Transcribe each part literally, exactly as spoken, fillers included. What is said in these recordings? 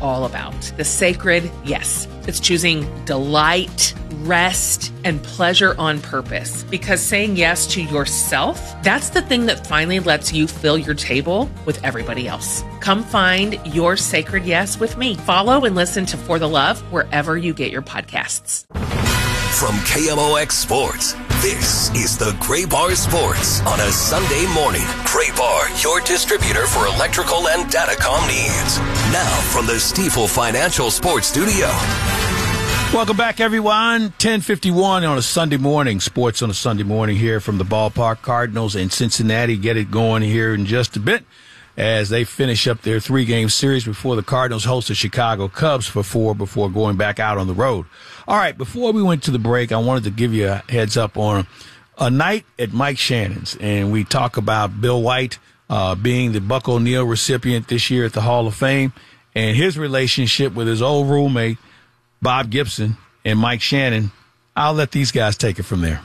all about. The sacred yes. It's choosing delight, rest, and pleasure on purpose. Because saying yes to yourself, that's the thing that finally lets you fill your table with everybody else. Come find your sacred yes with me. Follow and listen to For the Love wherever you get your podcasts. From K M O X Sports, this is the Gray Bar Sports on a Sunday morning. Gray Bar, your distributor for electrical and datacom needs. Now from the Stifel Financial Sports Studio. Welcome back, everyone. ten fifty-one on a Sunday morning. Sports on a Sunday morning here from the ballpark. Cardinals in Cincinnati get it going here in just a bit as they finish up their three-game series before the Cardinals host the Chicago Cubs for four before going back out on the road. All right, before we went to the break, I wanted to give you a heads up on a night at Mike Shannon's, and we talk about Bill White uh, being the Buck O'Neil recipient this year at the Hall of Fame and his relationship with his old roommate, Bob Gibson, and Mike Shannon. I'll let these guys take it from there.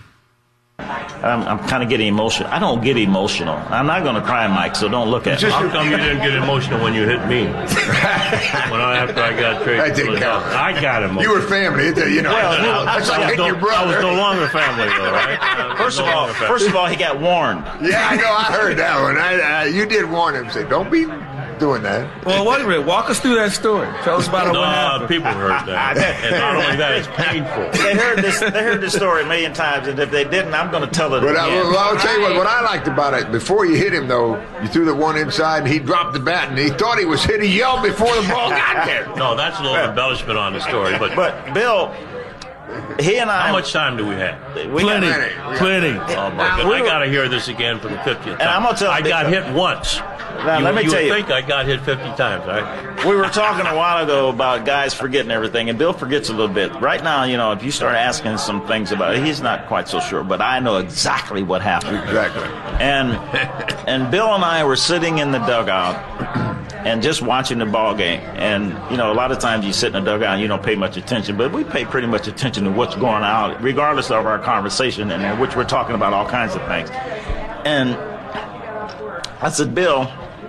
I'm, I'm kind of getting emotional. I don't get emotional. I'm not going to cry, Mike, so don't look at me. How come you didn't get emotional when you hit me? when I, after I got traded. That didn't count. I got emotional. You were family, you know. Well, that's I, like I, hitting no, your brother. I was no longer family, though, right? First no of all, first of all, he got warned. Yeah, I know. I heard that one. I, uh, you did warn him. Say, don't be doing that. Well, wait a minute. Walk us through that story. Tell us about it. No, uh, people heard that. and not only that, it's painful. They heard this. They heard this story a million times, and if they didn't, I'm going to tell it But again. I, well, I'll tell you what. What I liked about it, before you hit him, though, you threw the one inside, and he dropped the bat, and he thought he was hit. He yelled before the ball got there. No, that's a little embellishment on the story. But But Bill, he and I. how much time do we have? We Plenty. got, Plenty. Oh, my God. I got to hear this again for the fiftieth time. And I'm gonna tell I you- got hit once. Now, you let me you tell would you. think I got hit fifty times, right? We were talking a while ago about guys forgetting everything, and Bill forgets a little bit. Right now, you know, if you start asking some things about it, he's not quite so sure, but I know exactly what happened. Exactly. And and Bill and I were sitting in the dugout and just watching the ball game. And, you know, a lot of times you sit in the dugout and you don't pay much attention, but we pay pretty much attention to what's going on, regardless of our conversation, and in which we're talking about all kinds of things. And I said, Bill,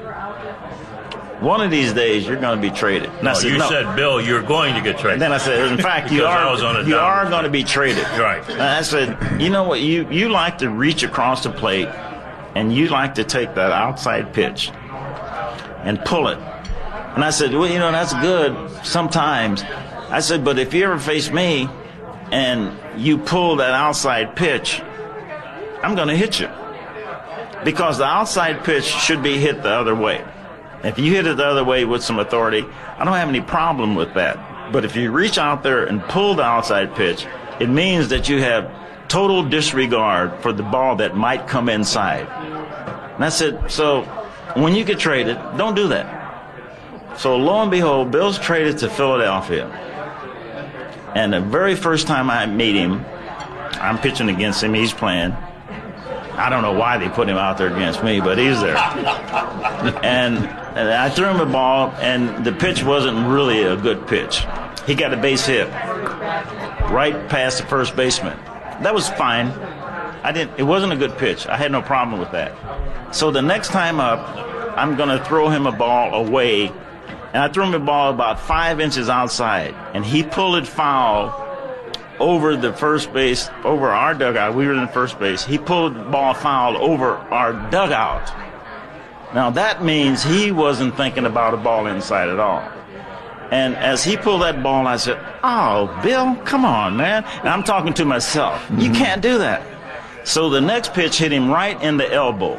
one of these days you're going to be traded. And I No, said, you no. said, Bill, you're going to get traded. And then I said, in fact, you Because I are was on a you downward are trend. going to be traded. Right. And I said, you know what? You you like to reach across the plate, and you like to take that outside pitch and pull it. And I said, well, you know, that's good sometimes. I said, but if you ever face me and you pull that outside pitch, I'm going to hit you. Because the outside pitch should be hit the other way. If you hit it the other way with some authority, I don't have any problem with that. But if you reach out there and pull the outside pitch, it means that you have total disregard for the ball that might come inside. And I said, so when you get traded, don't do that. So lo and behold, Bill's traded to Philadelphia. And the very first time I meet him, I'm pitching against him, he's playing. I don't know why they put him out there against me, but he's there. and, and I threw him a ball, and the pitch wasn't really a good pitch. He got a base hit right past the first baseman. That was fine. I didn't. It wasn't a good pitch. I had no problem with that. So the next time up, I'm going to throw him a ball away, and I threw him a ball about five inches outside, and he pulled it foul over the first base, over our dugout. We were in first base. He pulled the ball foul over our dugout. Now that means he wasn't thinking about a ball inside at all. And as he pulled that ball, I said, oh, Bill, come on, man. And I'm talking to myself. Mm-hmm. You can't do that. So the next pitch hit him right in the elbow.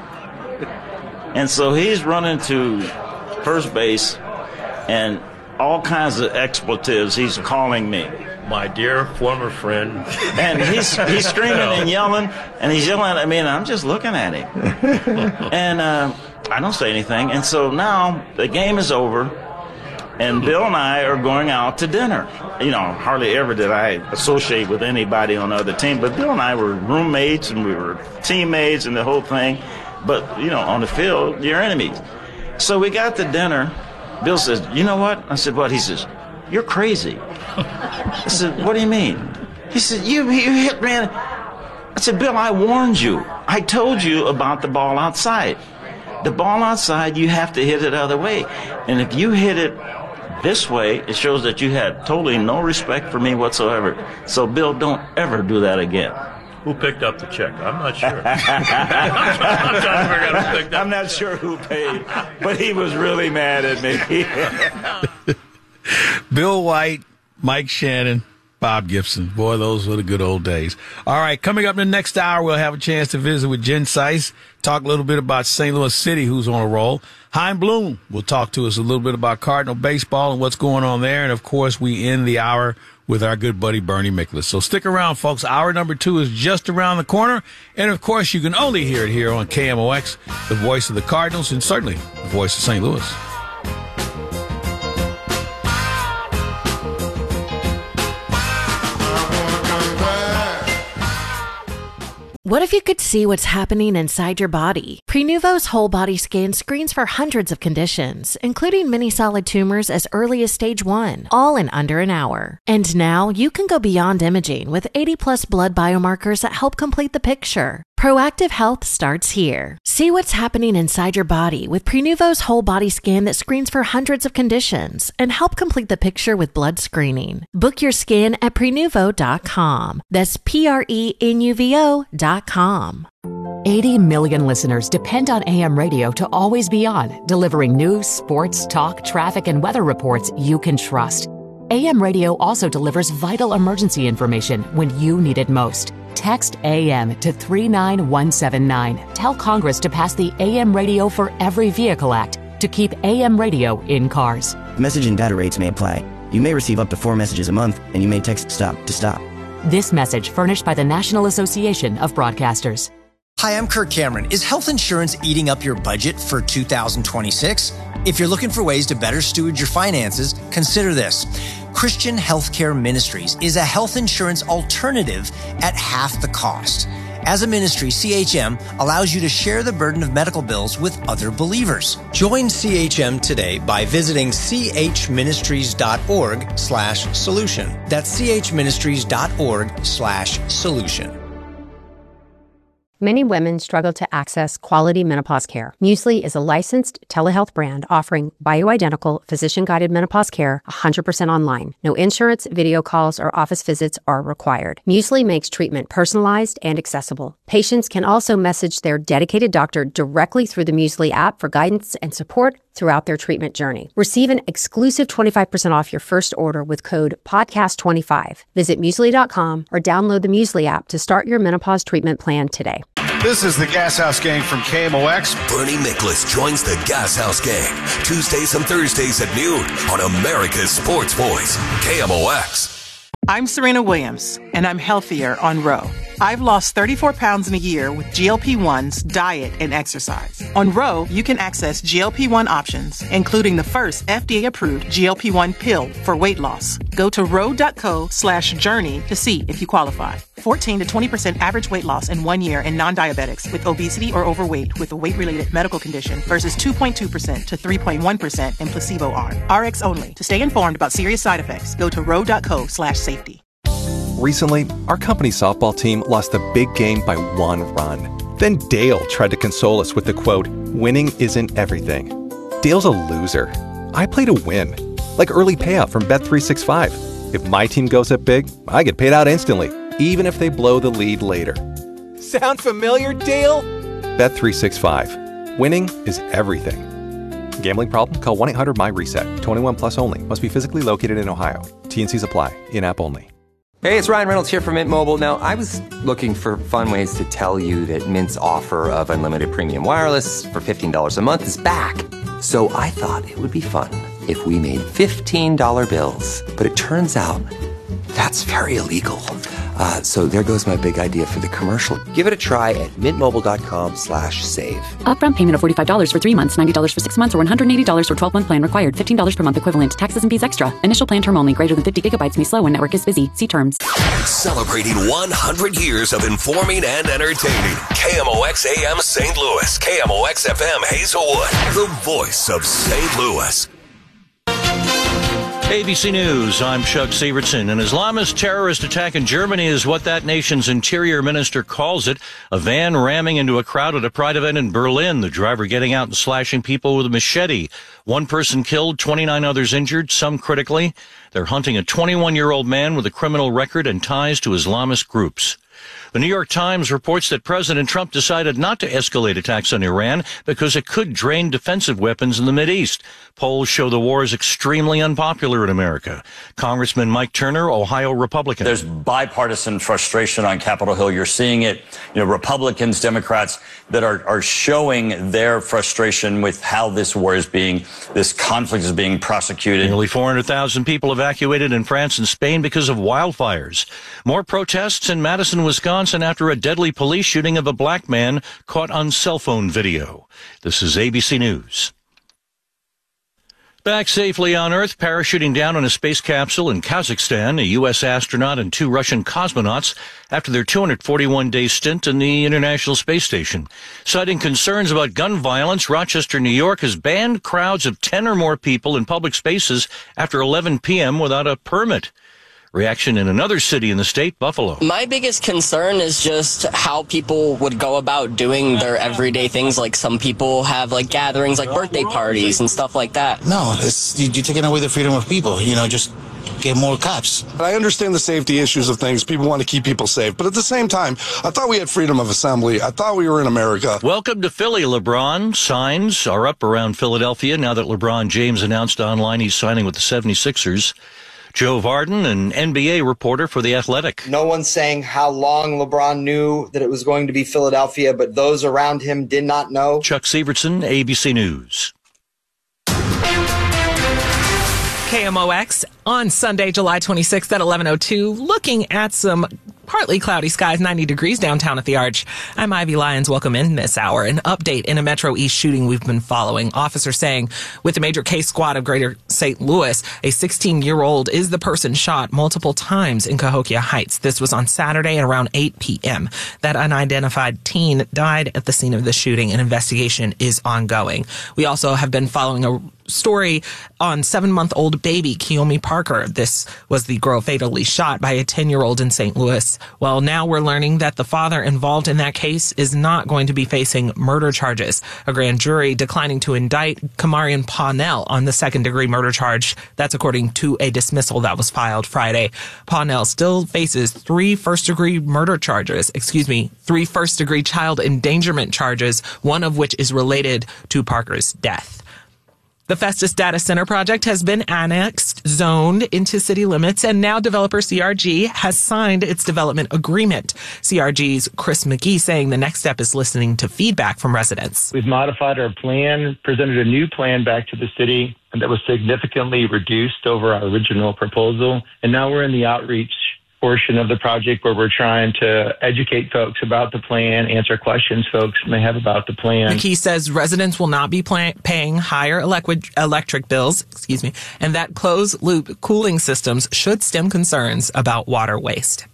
And so he's running to first base, and all kinds of expletives he's calling me. My dear former friend. And he's he's screaming and yelling, and he's yelling at me, and I'm just looking at him. And uh, I don't say anything. And so now the game is over, and Bill and I are going out to dinner. You know, hardly ever did I associate with anybody on the other team, but Bill and I were roommates, and we were teammates and the whole thing. But, you know, on the field, you're enemies. So we got to dinner. Bill says, you know what? I said, what? He says, you're crazy. I said, what do you mean? He said, you, you hit me. I said, Bill, I warned you. I told you about the ball outside. The ball outside, you have to hit it the other way. And if you hit it This way, it shows that you had totally no respect for me whatsoever. So, Bill, don't ever do that again. Who picked up the check? I'm not sure. I'm, trying to figure out who picked up I'm not sure who paid, but he was really mad at me. Bill White, Mike Shannon, Bob Gibson. Boy, those were the good old days. All right, coming up in the next hour, we'll have a chance to visit with Jen Seiss, talk a little bit about Saint Louis City, who's on a roll. Chaim Bloom will talk to us a little bit about Cardinal baseball and what's going on there. And, of course, we end the hour with our good buddy Bernie Miklasz. So stick around, folks. Hour number two is just around the corner. And, of course, you can only hear it here on K M O X, the voice of the Cardinals, and certainly the voice of Saint Louis. What if you could see what's happening inside your body? Prenuvo's whole body scan screens for hundreds of conditions, including many solid tumors as early as stage one, all in under an hour. And now you can go beyond imaging with eighty plus blood biomarkers that help complete the picture. Proactive health starts here. See what's happening inside your body with Prenuvo's whole body scan that screens for hundreds of conditions and help complete the picture with blood screening. Book your scan at prenuvo dot com. That's P R E N U V O dot com. eighty million listeners depend on A M radio to always be on, delivering news, sports, talk, traffic, and weather reports you can trust. A M radio also delivers vital emergency information when you need it most. Text A M to three nine one seven nine. Tell Congress to pass the A M Radio for Every Vehicle Act to keep A M radio in cars. Message and data rates may apply. You may receive up to four messages a month, and you may text STOP to stop. This message furnished by the National Association of Broadcasters. Hi, I'm Kirk Cameron. Is health insurance eating up your budget for two thousand twenty-six? If you're looking for ways to better steward your finances, consider this. Christian Healthcare Ministries is a health insurance alternative at half the cost. As a ministry, C H M allows you to share the burden of medical bills with other believers. Join C H M today by visiting chministries.org slash solution. That's chministries.org slash solution. Many women struggle to access quality menopause care. Musely is a licensed telehealth brand offering bioidentical, physician-guided menopause care one hundred percent online. No insurance, video calls, or office visits are required. Musely makes treatment personalized and accessible. Patients can also message their dedicated doctor directly through the Musely app for guidance and support throughout their treatment journey. Receive an exclusive twenty-five percent off your first order with code podcast twenty-five. Visit musely dot com or download the Musely app to start your menopause treatment plan today. This is the Gas House Gang from K M O X. Bernie Miklasz joins the Gas House Gang Tuesdays and Thursdays at noon on America's Sports Voice, K M O X. I'm Serena Williams, and I'm healthier on Row. I've lost thirty-four pounds in a year with G L P ones, diet, and exercise. On Row, you can access G L P one options, including the first F D A-approved G L P one pill for weight loss. Go to row.co slash journey to see if you qualify. fourteen to twenty percent average weight loss in one year in non-diabetics with obesity or overweight with a weight-related medical condition versus two point two percent to three point one percent in placebo arm. R X only. To stay informed about serious side effects, go to row.co slash safety. Recently, our company's softball team lost a big game by one run. Then Dale tried to console us with the quote, "Winning isn't everything." Dale's a loser. I play to win. Like early payout from Bet three sixty-five. If my team goes up big, I get paid out instantly, even if they blow the lead later. Sound familiar, Dale? Bet three sixty-five. Winning is everything. Gambling problem? Call one eight hundred M Y reset. twenty-one plus only. Must be physically located in Ohio. T and C's apply. In-app only. Hey, it's Ryan Reynolds here from Mint Mobile. Now, I was looking for fun ways to tell you that Mint's offer of unlimited premium wireless for fifteen dollars a month is back. So I thought it would be fun if we made fifteen dollar bills. But it turns out that's very illegal. Uh, so there goes my big idea for the commercial. Give it a try at mintmobile.com slash save. Upfront payment of forty-five dollars for three months, ninety dollars for six months, or one hundred eighty dollars for twelve-month plan required. fifteen dollars per month equivalent. Taxes and fees extra. Initial plan term only. Greater than fifty gigabytes may slow when network is busy. See terms. Celebrating one hundred years of informing and entertaining. K M O X A M Saint Louis. K M O X F M Hazelwood. The voice of Saint Louis. A B C News, I'm Chuck Sievertson. An Islamist terrorist attack in Germany is what that nation's interior minister calls it. A van ramming into a crowd at a pride event in Berlin. The driver getting out and slashing people with a machete. One person killed, twenty-nine others injured, some critically. They're hunting a twenty-one-year-old man with a criminal record and ties to Islamist groups. The New York Times reports that President Trump decided not to escalate attacks on Iran because it could drain defensive weapons in the Mideast. Polls show the war is extremely unpopular in America. Congressman Mike Turner, Ohio Republican. There's bipartisan frustration on Capitol Hill. You're seeing it, you know, Republicans, Democrats that are, are showing their frustration with how this war is being, this conflict is being prosecuted. Nearly four hundred thousand people evacuated in France and Spain because of wildfires. More protests in Madison, Wisconsin after a deadly police shooting of a black man caught on cell phone video. This is A B C News. Back safely on Earth, parachuting down on a space capsule in Kazakhstan, a U S astronaut and two Russian cosmonauts after their two hundred forty-one day stint in the International Space Station. Citing concerns about gun violence, Rochester, New York has banned crowds of ten or more people in public spaces after eleven p.m. without a permit. Reaction in another city in the state, Buffalo. My biggest concern is just how people would go about doing their everyday things. Like some people have like gatherings, like birthday parties and stuff like that. No, it's, you're taking away the freedom of people, you know, just get more cops. I understand the safety issues of things. People want to keep people safe. But at the same time, I thought we had freedom of assembly. I thought we were in America. Welcome to Philly, LeBron. Signs are up around Philadelphia now that LeBron James announced online he's signing with the seventy-sixers. Joe Varden, an N B A reporter for The Athletic. No one's saying how long LeBron knew that it was going to be Philadelphia, but those around him did not know. Chuck Sievertson, A B C News. K M O X on Sunday, July twenty-sixth at eleven oh two, looking at some partly cloudy skies, ninety degrees downtown at the Arch. I'm Ivy Lyons. Welcome in this hour. An update in a Metro East shooting we've been following. Officers saying with the major case squad of Greater Saint Louis, a sixteen-year-old is the person shot multiple times in Cahokia Heights. This was on Saturday at around eight p.m. That unidentified teen died at the scene of the shooting. An investigation is ongoing. We also have been following a story on seven-month-old baby Kiyomi Parker. This was the girl fatally shot by a ten-year-old in Saint Louis. Well, now we're learning that the father involved in that case is not going to be facing murder charges. A grand jury declining to indict Kamarian Pawnell on the second-degree murder charge. That's according to a dismissal that was filed Friday. Pawnell still faces three first-degree murder charges, excuse me, three first-degree child endangerment charges, one of which is related to Parker's death. The Festus Data Center project has been annexed, zoned into city limits, and now developer C R G has signed its development agreement. C R G's Chris McGee saying the next step is listening to feedback from residents. We've modified our plan, presented a new plan back to the city that was significantly reduced over our original proposal, and now we're in the outreach portion of the project where we're trying to educate folks about the plan, answer questions folks may have about the plan. McKee says residents will not be pay- paying higher electric, electric bills, excuse me, and that closed-loop cooling systems should stem concerns about water waste.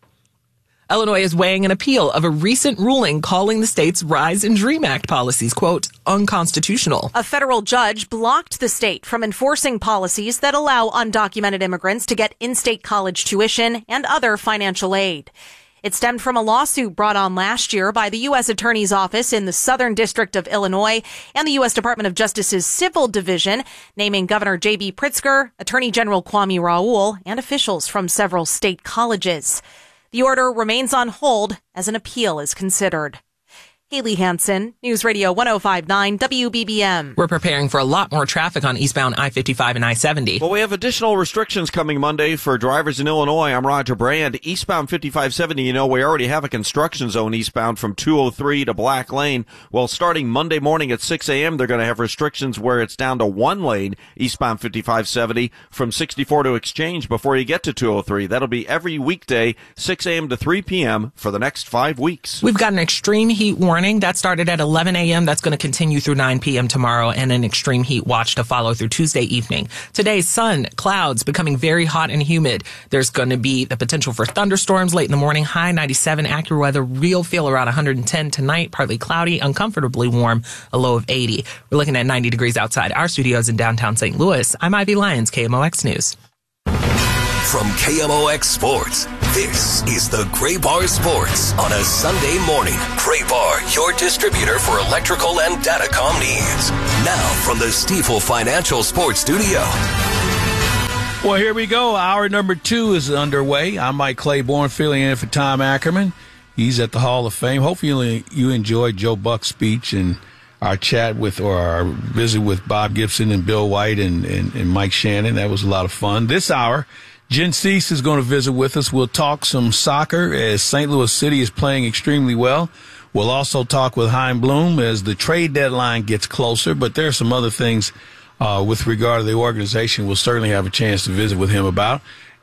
Illinois is weighing an appeal of a recent ruling calling the state's Rise and Dream Act policies, quote, unconstitutional. A federal judge blocked the state from enforcing policies that allow undocumented immigrants to get in-state college tuition and other financial aid. It stemmed from a lawsuit brought on last year by the U S Attorney's Office in the Southern District of Illinois and the U S Department of Justice's Civil Division, naming Governor J B Pritzker, Attorney General Kwame Raoul, and officials from several state colleges. The order remains on hold as an appeal is considered. Haley Hansen, News Radio one oh five point nine W B B M. We're preparing for a lot more traffic on eastbound I fifty-five and I seventy. Well, we have additional restrictions coming Monday for drivers in Illinois. I'm Roger Brand. Eastbound fifty-five seventy, you know, we already have a construction zone eastbound from two oh three to Black Lane. Well, starting Monday morning at six a.m., they're going to have restrictions where it's down to one lane eastbound fifty-five seventy from sixty-four to Exchange before you get to two oh three. That'll be every weekday, six a.m. to three p.m. for the next five weeks. We've got an extreme heat warning warning. That started at eleven a.m. That's going to continue through nine p.m. tomorrow, and an extreme heat watch to follow through Tuesday evening. Today, sun, clouds becoming very hot and humid. There's going to be the potential for thunderstorms late in the morning. High ninety-seven, AccuWeather, real feel around one hundred ten tonight. Partly cloudy, uncomfortably warm, a low of eighty. We're looking at ninety degrees outside our studios in downtown Saint Louis. I'm Ivy Lyons, K M O X News. From K M O X Sports, this is the Gray Bar Sports on a Sunday morning. Gray Bar, your distributor for electrical and datacom needs. Now from the Stifel Financial Sports Studio. Well, here we go. Hour number two is underway. I'm Mike Claiborne, filling in for Tom Ackerman. He's at the Hall of Fame. Hopefully you enjoyed Joe Buck's speech and our chat with, or our visit with Bob Gibson and Bill White and, and, and Mike Shannon. That was a lot of fun. This hour, Jen Cease is going to visit with us. We'll talk some soccer as Saint Louis City is playing extremely well. We'll also talk with Chaim Bloom as the trade deadline gets closer, but there are some other things uh, with regard to the organization we'll certainly have a chance to visit with him about.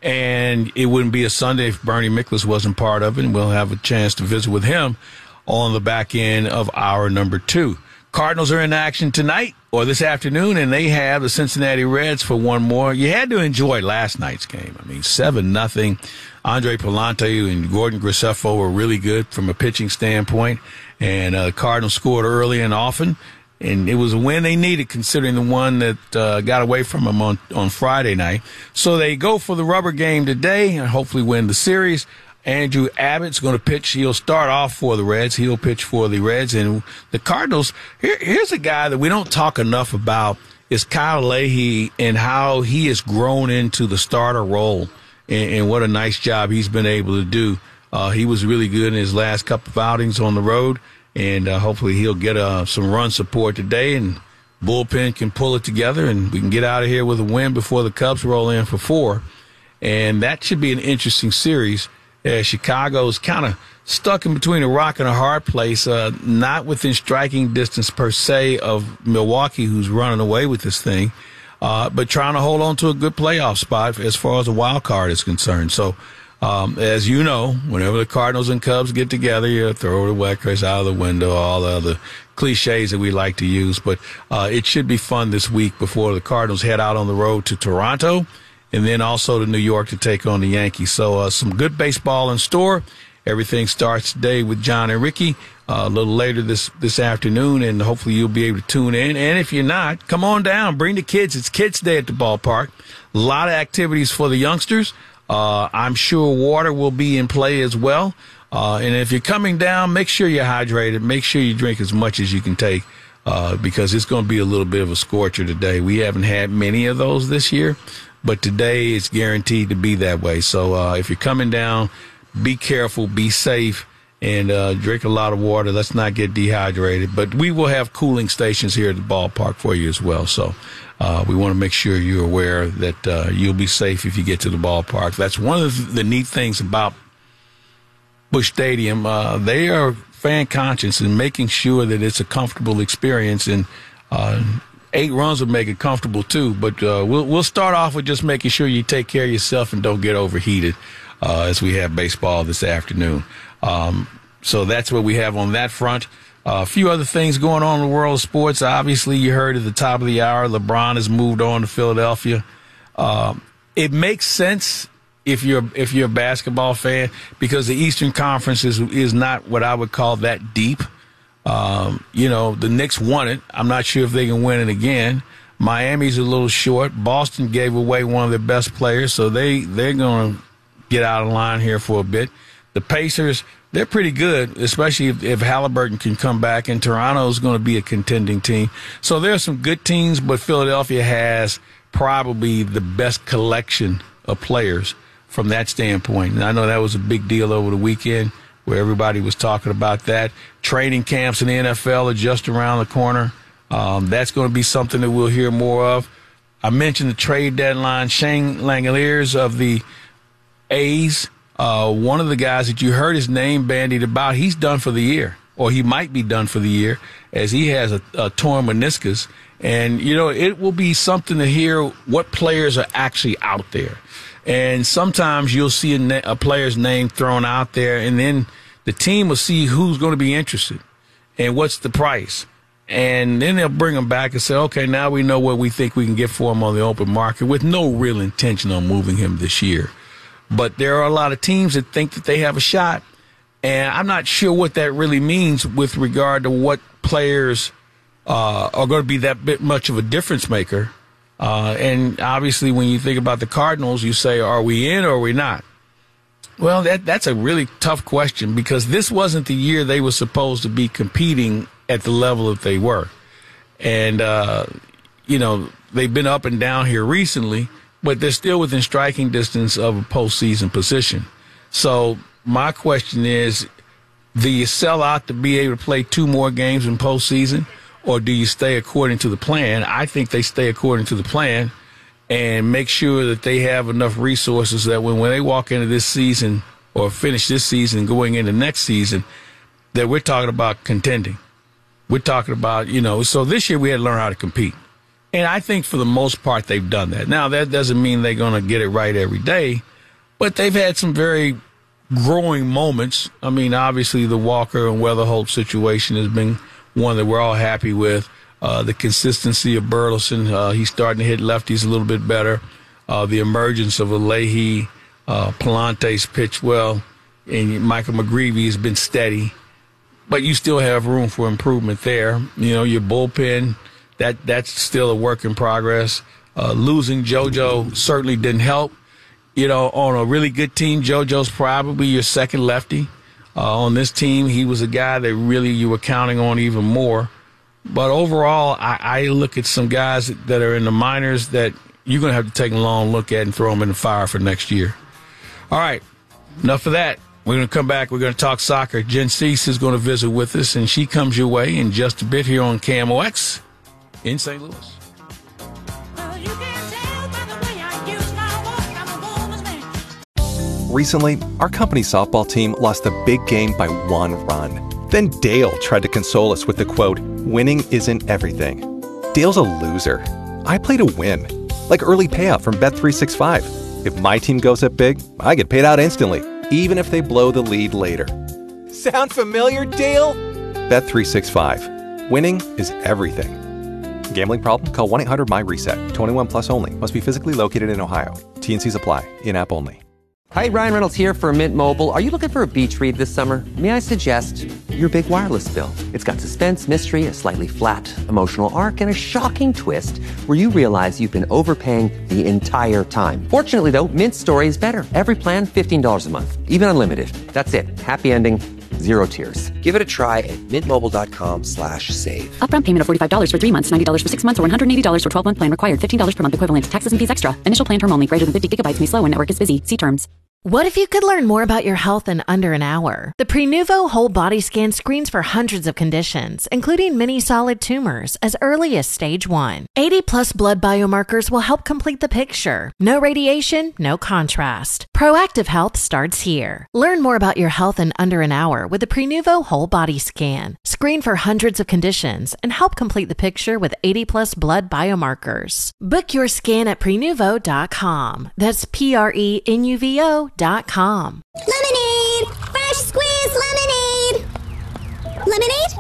And it wouldn't be a Sunday if Bernie Miklasz wasn't part of it, and we'll have a chance to visit with him on the back end of hour number two. Cardinals are in action tonight or this afternoon, and they have the Cincinnati Reds for one more. You had to enjoy last night's game. I mean, seven nothing. Andre Pallante and Gordon Graceffo were really good from a pitching standpoint, and uh, the Cardinals scored early and often, and it was a win they needed considering the one that uh, got away from them on, on Friday night. So they go for the rubber game today and hopefully win the series. Andrew Abbott's going to pitch. He'll start off for the Reds. He'll pitch for the Reds. And the Cardinals, here, here's a guy that we don't talk enough about, is Kyle Leahy and how he has grown into the starter role and, and what a nice job he's been able to do. Uh, he was really good in his last couple of outings on the road, and uh, hopefully he'll get uh, some run support today, and bullpen can pull it together, and we can get out of here with a win before the Cubs roll in for four. And that should be an interesting series. Uh, Chicago's kind of stuck in between a rock and a hard place, uh, not within striking distance per se of Milwaukee, who's running away with this thing, uh, but trying to hold on to a good playoff spot as far as a wild card is concerned. So, um, as you know, whenever the Cardinals and Cubs get together, you throw the Weckers out of the window, all the other cliches that we like to use. But uh, it should be fun this week before the Cardinals head out on the road to Toronto, and then also to New York to take on the Yankees. So uh, some good baseball in store. Everything starts today with John and Ricky uh, a little later this, this afternoon, and hopefully you'll be able to tune in. And if you're not, come on down. Bring the kids. It's Kids Day at the ballpark. A lot of activities for the youngsters. Uh, I'm sure water will be in play as well. Uh, and if you're coming down, make sure you're hydrated. Make sure you drink as much as you can take uh, because it's going to be a little bit of a scorcher today. We haven't had many of those this year, but today it's guaranteed to be that way. So uh, if you're coming down, be careful, be safe, and uh, drink a lot of water. Let's not get dehydrated. But we will have cooling stations here at the ballpark for you as well. So uh, we want to make sure you're aware that uh, you'll be safe if you get to the ballpark. That's one of the neat things about Busch Stadium. Uh, they are fan conscious and making sure that it's a comfortable experience. And uh, eight runs will make it comfortable too. But uh, we'll we'll start off with just making sure you take care of yourself and don't get overheated. Uh, as we have baseball this afternoon. Um, so that's what we have on that front. Uh, a few other things going on in the world of sports. Obviously, you heard at the top of the hour, LeBron has moved on to Philadelphia. Uh, it makes sense if you're if you're a basketball fan because the Eastern Conference is, is not what I would call that deep. Um, you know, the Knicks won it. I'm not sure if they can win it again. Miami's a little short. Boston gave away one of their best players, so they, they're going to get out of line here for a bit. The Pacers, they're pretty good, especially if, if Halliburton can come back, and Toronto is going to be a contending team. So there are some good teams, but Philadelphia has probably the best collection of players from that standpoint. And I know that was a big deal over the weekend where everybody was talking about that. Training camps in the N F L are just around the corner. Um, that's going to be something that we'll hear more of. I mentioned the trade deadline. Shane Langeliers of the A's, uh, one of the guys that you heard his name bandied about, he's done for the year, or he might be done for the year, as he has a, a torn meniscus. And, you know, it will be something to hear what players are actually out there. And sometimes you'll see a, na- a player's name thrown out there, and then the team will see who's going to be interested. and what's the price? And then they'll bring them back and say, okay, now we know what we think we can get for him on the open market with no real intention on moving him this year. But there are a lot of teams that think that they have a shot, and I'm not sure what that really means with regard to what players uh, are going to be that bit much of a difference maker. Uh, and obviously when you think about the Cardinals, you say, are we in or are we not? Well, that that's a really tough question because this wasn't the year they were supposed to be competing at the level that they were. And, uh, you know, they've been up and down here recently, but they're still within striking distance of a postseason position. So my question is, do you sell out to be able to play two more games in postseason, or do you stay according to the plan? I think they stay according to the plan and make sure that they have enough resources that when, when they walk into this season or finish this season going into next season, that we're talking about contending. We're talking about, you know, so this year we had to learn how to compete. And I think for the most part they've done that. Now, that doesn't mean they're going to get it right every day, but they've had some very growing moments. I mean, obviously the Walker and Weatherholt situation has been one that we're all happy with. Uh, the consistency of Burleson, uh, he's starting to hit lefties a little bit better. Uh, the emergence of Alehi, uh, Palante's pitched well, and Michael McGreevy has been steady. But you still have room for improvement there. You know, your bullpen, that that's still a work in progress. Uh, losing JoJo certainly didn't help. You know, on a really good team, JoJo's probably your second lefty. Uh, on this team, he was a guy that really you were counting on even more. But overall, I, I look at some guys that are in the minors that you're going to have to take a long look at and throw them in the fire for next year. All right, enough of that. We're going to come back. We're going to talk soccer. Jen Cease is going to visit with us, and she comes your way in just a bit here on K M O X in Saint Louis. Recently, our company softball team lost a big game by one run. Then Dale tried to console us with the quote, "Winning isn't everything." Dale's a loser. I play to win. Like early payout from Bet three sixty-five. If my team goes up big, I get paid out instantly, even if they blow the lead later. Sound familiar, Dale? Bet three sixty-five. Winning is everything. Gambling problem? Call one eight hundred M Y reset. twenty-one plus only. Must be physically located in Ohio. T and C's apply. In-app only. Hi, Ryan Reynolds here for Mint Mobile. Are you looking for a beach read this summer? May I suggest your big wireless bill? It's got suspense, mystery, a slightly flat emotional arc, and a shocking twist where you realize you've been overpaying the entire time. Fortunately, though, Mint's story is better. Every plan, fifteen dollars a month. Even unlimited. That's it. Happy ending. Zero tears. Give it a try at mintmobile.com slash save. Upfront payment of forty-five dollars for three months, ninety dollars for six months, or one hundred eighty dollars for twelve-month plan required. fifteen dollars per month equivalent. Taxes and fees extra. Initial plan term only. Greater than fifty gigabytes may slow when network is busy. See terms. What if you could learn more about your health in under an hour? The Prenuvo Whole Body Scan screens for hundreds of conditions, including many solid tumors, as early as stage one. eighty plus blood biomarkers will help complete the picture. No radiation, no contrast. Proactive health starts here. Learn more about your health in under an hour with the Prenuvo Whole Body Scan. Screen for hundreds of conditions and help complete the picture with eighty plus blood biomarkers. Book your scan at prenuvo dot com. That's P R E N U V O dot com. Lemonade! Fresh squeezed lemonade! Lemonade?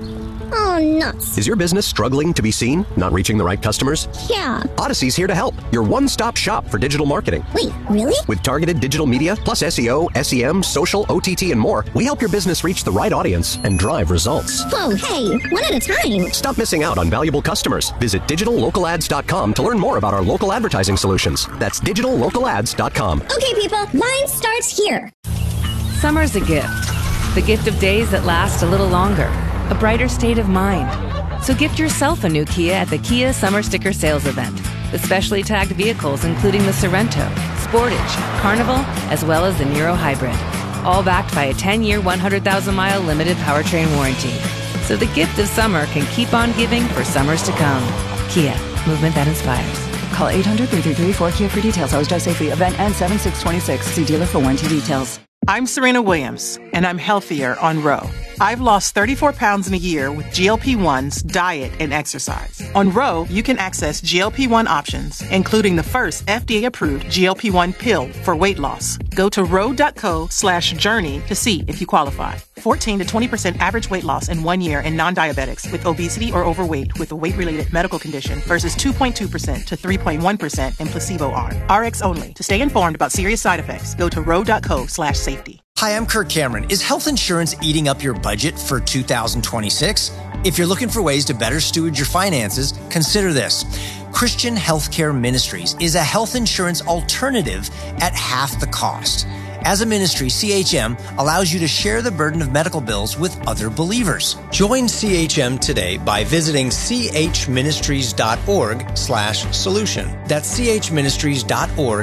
Oh, nuts. Is your business struggling to be seen? Not reaching the right customers? Yeah. Odyssey's here to help. Your one-stop shop for digital marketing. Wait, really? With targeted digital media, plus S E O, S E M, social, O T T, and more, we help your business reach the right audience and drive results. Whoa, hey, one at a time. Stop missing out on valuable customers. Visit digital local ads dot com to learn more about our local advertising solutions. That's digital local ads dot com. Okay, people, mine starts here. Summer's a gift. The gift of days that last a little longer. A brighter state of mind. So gift yourself a new Kia at the Kia Summer Sticker Sales Event. With specially tagged vehicles including the Sorrento, Sportage, Carnival, as well as the Niro Hybrid. All backed by a ten-year, one hundred thousand mile limited powertrain warranty. So the gift of summer can keep on giving for summers to come. Kia, movement that inspires. Call eight hundred, three three three, four Kia for details. Always drive safely. Event ends seven six twenty-six. See dealer for warranty details. I'm Serena Williams, and I'm healthier on Row. I've lost thirty-four pounds in a year with G L P ones, diet, and exercise. On Row, you can access G L P one options, including the first F D A-approved G L P one pill for weight loss. Go to row.co slash journey to see if you qualify. fourteen to twenty percent average weight loss in one year in non-diabetics with obesity or overweight with a weight-related medical condition versus two point two percent to three point one percent in placebo arm. R X only. To stay informed about serious side effects, go to ro.co slash safety. Hi, I'm Kirk Cameron. Is health insurance eating up your budget for two thousand twenty-six? If you're looking for ways to better steward your finances, consider this. Christian Healthcare Ministries is a health insurance alternative at half the cost. As a ministry, C H M allows you to share the burden of medical bills with other believers. Join C H M today by visiting chministries.org slash solution. That's chministries.org